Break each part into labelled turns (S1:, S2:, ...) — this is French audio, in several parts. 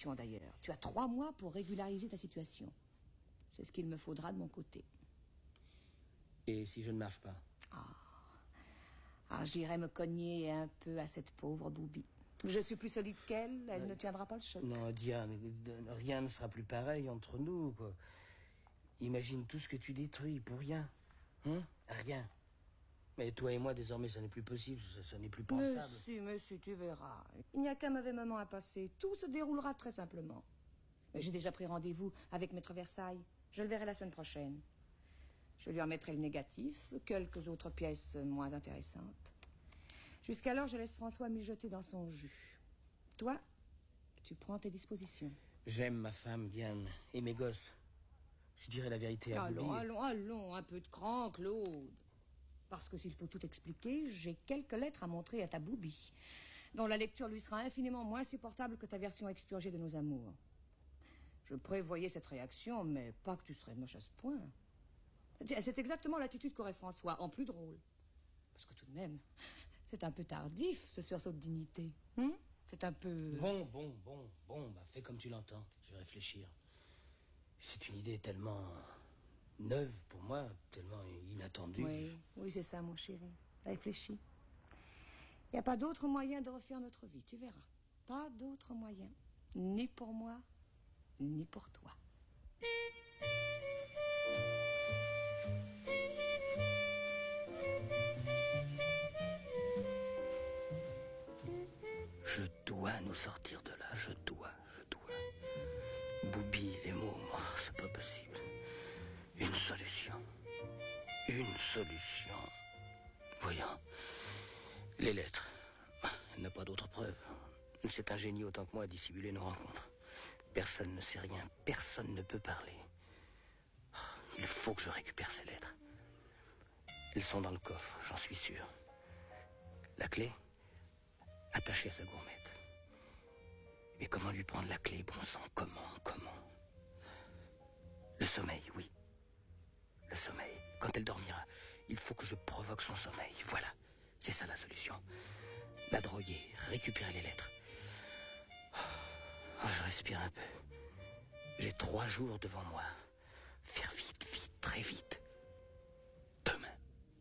S1: situation d'ailleurs. Tu as 3 mois pour régulariser ta situation. C'est ce qu'il me faudra de mon côté.
S2: Et si je ne marche pas?
S1: J'irai me cogner un peu à cette pauvre Boubi. Je suis plus solide qu'elle, elle ne tiendra pas le choc.
S2: Non, Diane, rien ne sera plus pareil entre nous, quoi. Imagine tout ce que tu détruis pour rien. Hein? Rien. Mais toi et moi, désormais, ça n'est plus possible, ça n'est plus pensable.
S1: Monsieur, tu verras. Il n'y a qu'un mauvais moment à passer. Tout se déroulera très simplement. J'ai déjà pris rendez-vous avec Maître Versailles. Je le verrai la semaine prochaine. Je lui en mettrai le négatif, quelques autres pièces moins intéressantes. Jusqu'alors, je laisse François mijoter dans son jus. Toi, tu prends tes dispositions.
S2: J'aime ma femme, Diane, et mes gosses. Je dirai la vérité à Boubi.
S1: Allons, un peu de cran, Claude. Parce que s'il faut tout expliquer, j'ai quelques lettres à montrer à ta Boubi, dont la lecture lui sera infiniment moins supportable que ta version expurgée de nos amours. Je prévoyais cette réaction, mais pas que tu serais moche à ce point. C'est exactement l'attitude qu'aurait François, en plus drôle. Parce que tout de même, c'est un peu tardif, ce sursaut de dignité. C'est un peu...
S2: Bon, fais comme tu l'entends. Je vais réfléchir. C'est une idée tellement neuve pour moi, tellement inattendue.
S1: Oui, c'est ça, mon chéri. Réfléchis. Il n'y a pas d'autre moyen de refaire notre vie, tu verras. Pas d'autre moyen. Ni pour moi, ni pour toi.
S2: Je dois nous sortir de là, je dois. Boubi, les mômes, c'est pas possible. Une solution. Voyons. Les lettres. Elle n'a pas d'autre preuve. C'est un génie autant que moi à dissimuler nos rencontres. Personne ne sait rien, personne ne peut parler. Il faut que je récupère ces lettres. Elles sont dans le coffre, j'en suis sûr. La clé, attachée à sa gourmette. Mais comment lui prendre la clé, bon sang? Comment? Le sommeil, oui. Le sommeil. Quand elle dormira, il faut que je provoque son sommeil. Voilà, c'est ça la solution. La droguer, récupérer les lettres. Je respire un peu. J'ai 3 jours devant moi. Faire vite, très vite. Demain.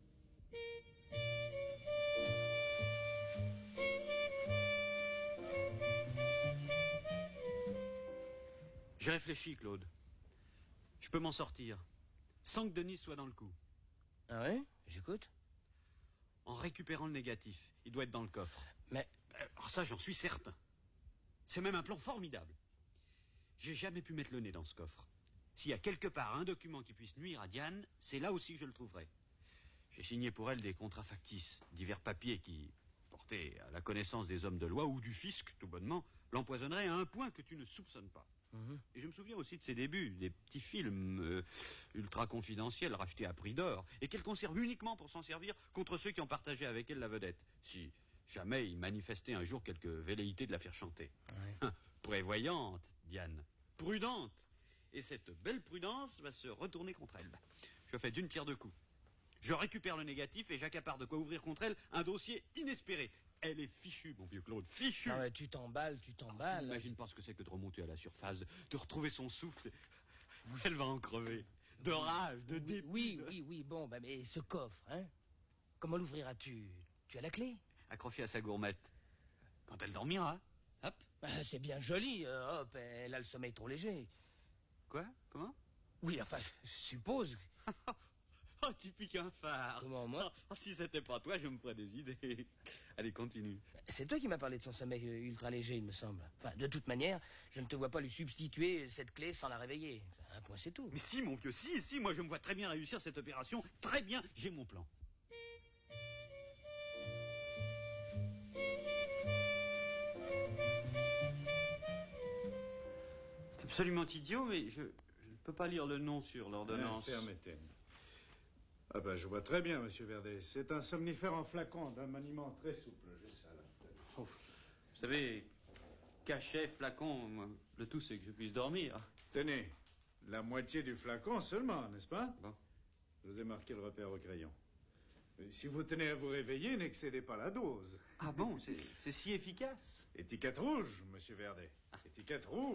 S3: J'ai réfléchi, Claude. Je peux m'en sortir, sans que Denis soit dans le coup.
S2: Ah ouais? J'écoute.
S3: En récupérant le négatif. Il doit être dans le coffre.
S2: Mais...
S3: Alors ça, j'en suis certain. C'est même un plan formidable. J'ai jamais pu mettre le nez dans ce coffre. S'il y a quelque part un document qui puisse nuire à Diane, c'est là aussi que je le trouverai. J'ai signé pour elle des contrats factices, divers papiers qui, portés à la connaissance des hommes de loi ou du fisc, tout bonnement, l'empoisonneraient à un point que tu ne soupçonnes pas. Et je me souviens aussi de ses débuts, des petits films ultra confidentiels rachetés à prix d'or, et qu'elle conserve uniquement pour s'en servir contre ceux qui ont partagé avec elle la vedette. Si jamais il manifestait un jour quelque velléité de la faire chanter. Ouais. Prévoyante, Diane. Prudente. Et cette belle prudence va se retourner contre elle. Je fais d'une pierre deux coups. Je récupère le négatif et j'accapare de quoi ouvrir contre elle un dossier inespéré. Elle est fichue, mon vieux Claude, fichue.
S2: Ah ouais, tu t'emballes.
S3: Tu n'imagines pas ce que c'est que de remonter à la surface, de retrouver son souffle. Oui. Elle va en crever. De rage, de dépit.
S2: Oui, bon, mais ce coffre, hein? Comment l'ouvriras-tu? Tu as la clé?
S3: Accrochée à sa gourmette. Quand elle dormira, hop.
S2: C'est bien joli, hop, elle a le sommeil trop léger.
S3: Quoi? Comment?
S2: Oui, enfin, je suppose...
S3: Oh, tu piques un phare.
S2: Comment, moi?
S3: Si c'était pas toi, je me ferais des idées. Allez, continue.
S2: C'est toi qui m'as parlé de son sommeil ultra léger, il me semble. Enfin, de toute manière, je ne te vois pas lui substituer cette clé sans la réveiller. Un point, c'est tout.
S3: Mais si, mon vieux, si, moi je me vois très bien réussir cette opération. Très bien, j'ai mon plan. C'est absolument idiot, mais je ne peux pas lire le nom sur l'ordonnance.
S4: Permettez. Ah ben, je vois très bien, monsieur Verdet. C'est un somnifère en flacon d'un maniement très souple. J'ai ça, là.
S3: Oh, vous savez, cachet, flacon, moi, le tout, c'est que je puisse dormir.
S4: Tenez, la moitié du flacon seulement, n'est-ce pas?
S3: Bon.
S4: Je vous ai marqué le repère au crayon. Mais si vous tenez à vous réveiller, n'excédez pas la dose.
S3: Ah bon, c'est si efficace.
S4: Étiquette rouge, monsieur Verdet. Étiquette rouge.